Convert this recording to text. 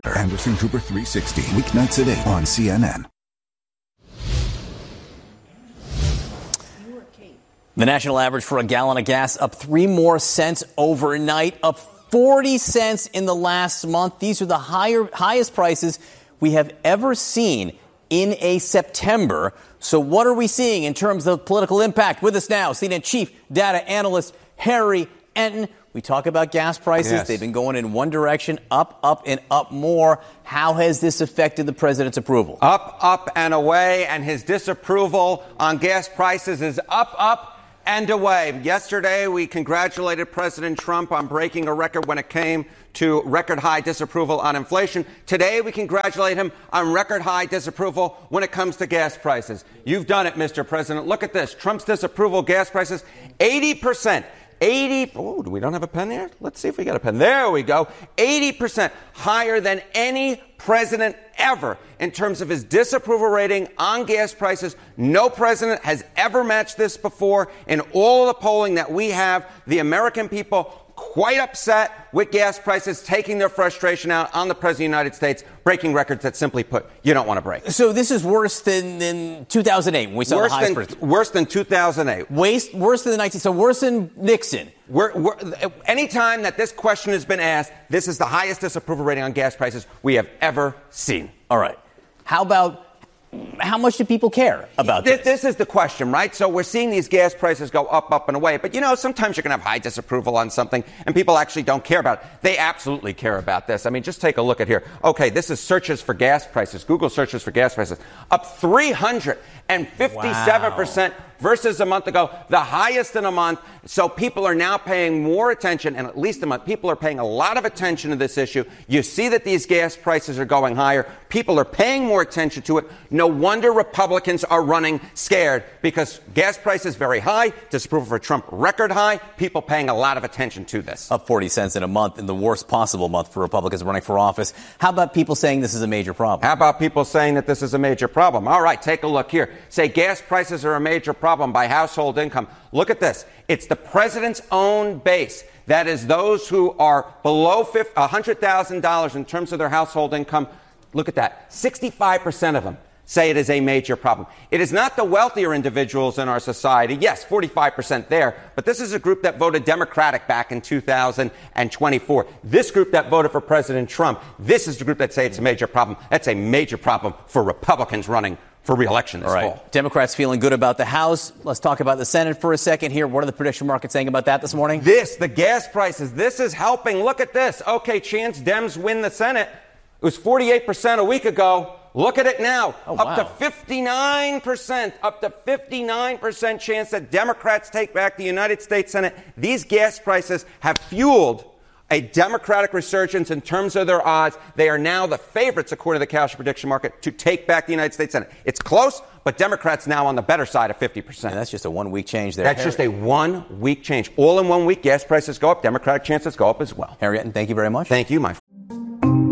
Anderson Cooper 360, weeknights at 8 on CNN. The national average for a gallon of gas up 3 more cents overnight, up 40 cents in the last month. These are the highest prices we have ever seen in a September. So what are we seeing in terms of political impact? With us now, CNN chief data analyst Harry Enten. We talk about gas prices. Yes. They've been going in one direction, up, and up more. How has this affected the president's approval? Up, and away. And his disapproval on gas prices is up, and away. Yesterday, we congratulated President Trump on breaking a record when it came to record high disapproval on inflation. Today, we congratulate him on record high disapproval when it comes to gas prices. You've done it, Mr. President. Look at this. Trump's disapproval gas prices, 80%. We don't have a pen there? Let's see if we got a pen. There we go. 80% higher than any president ever in terms of his disapproval rating on gas prices. No president has ever matched this before. In all of the polling that we have, the American people quite upset with gas prices, taking their frustration out on the President of the United States, breaking records that, simply put, you don't want to break. So this is worse than 2008 when we saw the highest price. Worse than 2008. Worse than the so worse than Nixon. Anytime that this question has been asked, this is the highest disapproval rating on gas prices we have ever seen. All right. How much do people care about this? This is the question, right? So we're seeing these gas prices go up, and away. But, sometimes you can have high disapproval on something, and people actually don't care about it. They absolutely care about this. I mean, just take a look at here. Okay, this is searches for gas prices. Google searches for gas prices. Up 357% versus a month ago, the highest in a month. So people are now paying more attention, and at least a month, people are paying a lot of attention to this issue. You see that these gas prices are going higher. People are paying more attention to it. No wonder Republicans are running scared, because gas prices very high, disapproval for Trump record high, people paying a lot of attention to this. Up 40 cents in a month, in the worst possible month for Republicans running for office. How about people saying this is a major problem? How about people saying that this is a major problem? All right, take a look here. Say gas prices are a major problem by household income. Look at this. It's the president's own base. That is those who are below $100,000 in terms of their household income. Look at that. 65% of them say it is a major problem. It is not the wealthier individuals in our society. Yes, 45% there, but this is a group that voted Democratic back in 2024. This group that voted for President Trump, this is the group that say it's a major problem. That's a major problem for Republicans running for re-election this fall. Democrats feeling good about the House. Let's talk about the Senate for a second here. What are the prediction markets saying about that this morning? The gas prices, this is helping. Look at this. Okay, chance Dems win the Senate. It was 48% a week ago. Look at it now. Up to 59%. Up to 59% chance that Democrats take back the United States Senate. These gas prices have fueled a Democratic resurgence in terms of their odds. They are now the favorites, according to the Kalshi prediction market, to take back the United States Senate. It's close, but Democrats now on the better side of 50%. And that's just a 1 week change there. That's just a 1 week change. All in 1 week, gas prices go up. Democratic chances go up as well. Harry Enten, thank you very much. Thank you, my friend.